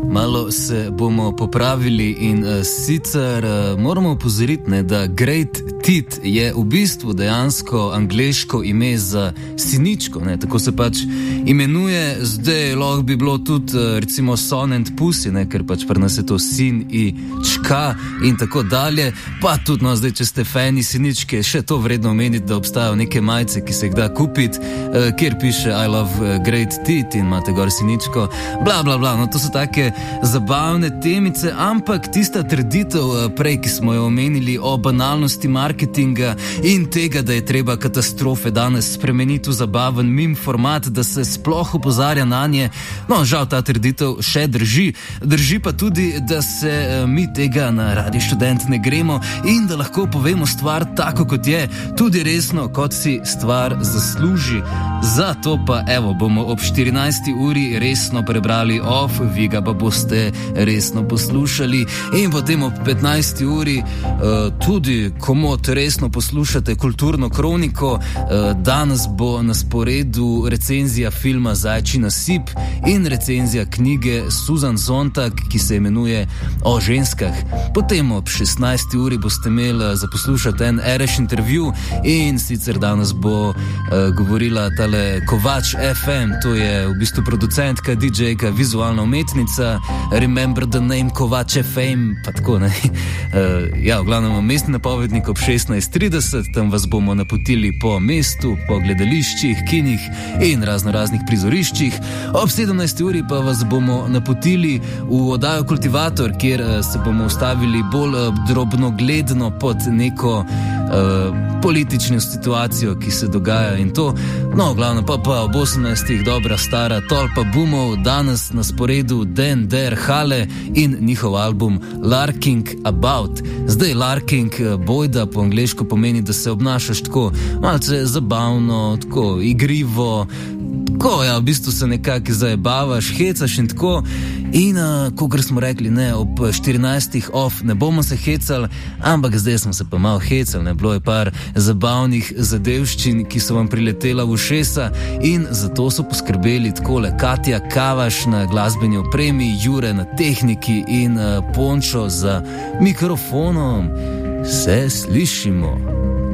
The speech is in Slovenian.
Malo se bomo popravili in sicer moramo opozoriti, da Great Tit je v bistvu dejansko angleško ime za siničko, ne? Tako se pač imenuje, zdaj lahko bi bilo tudi recimo Son and Pussy, ne? Ker pač pri nas je to sin in čka in tako dalje, pa tudi no, zdaj, če ste fani siničke, še to vredno omeniti, da obstajajo neke majice, ki se jih da kupiti, kjer piše I love Great Tit in imate gor siničko, bla bla bla, no to so take zabavne temice, ampak tista trditev prej, ki smo jo omenili o banalnosti marketinga in tega, da je treba katastrofe danes spremeniti v zabaven meme format, da se sploh opozarja na nje, no žal ta trditev še drži. Drži pa tudi, da se mi tega na Radio Študent ne gremo in da lahko povemo stvar tako, kot je, tudi resno, kot si stvar zasluži. Zato pa evo, bomo ob 14. uri resno prebrali off, vi ga pa boste resno poslušali in potem ob 15. uri tudi komot resno poslušate kulturno kroniko. Danes bo na sporedu recenzija filma Zajčji nasip in recenzija knjige Susan Sontag, ki se imenuje O ženskah. Potem ob 16. uri boste imeli za poslušati en Ereš intervju in sicer danes bo govorila tale Kovač FM, to je v bistvu producentka, DJ-ka, vizualna umetnica, remember the name Kovač FM, pa tako ne. Ja, v glavnem mestni napovednik ob 16:30, tam vas bomo napotili po mestu, po gledališčih, kinih in raznih prizoriščih. Ob 17. uri pa vas bomo napotili v oddajo Kultivator, kjer se bomo ustavili bolj drobnogledno pod neko politično situacijo, ki se dogaja in to. No, glavno pa ob 18. dobra stara tolpa boomov, danes na sporedu Dan Der Hale in njihov album Larking About. Zdaj larking bojda po angleško pomeni, da se obnašaš tako malce zabavno, tako igrivo, tako ja, v bistvu se nekako zajebavaš, hecaš in tako. In kakor smo rekli, ne, ob 14. off ne bomo se hecali, ampak zdaj smo se pa malo hecali, ne, bilo je par zabavnih zadevščin, ki so vam priletela v ušesa in zato so poskrbeli takole Katja Kavaš na glasbeni opremi, Jure na tehniki in Pončo za mikrofonom. Se slišimo.